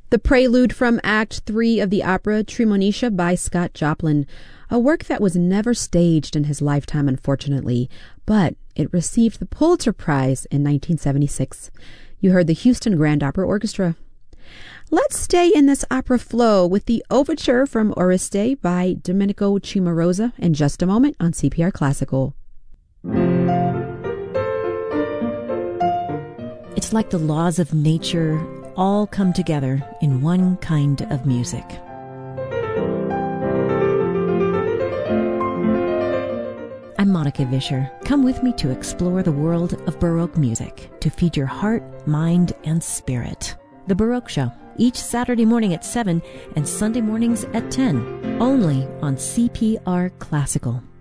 The prelude from Act 3 of the opera Tremonisha by Scott Joplin, a work that was never staged in his lifetime, unfortunately, but it received the Pulitzer Prize in 1976. You heard the Houston Grand Opera Orchestra. Let's stay in this opera flow with the Overture from Oreste by Domenico Cimarosa in just a moment on CPR Classical. It's like the laws of nature all come together in one kind of music. I'm Monica Vischer. Come with me to explore the world of Baroque music to feed your heart, mind, and spirit. The Baroque Show, each Saturday morning at 7 and Sunday mornings at 10, only on CPR Classical.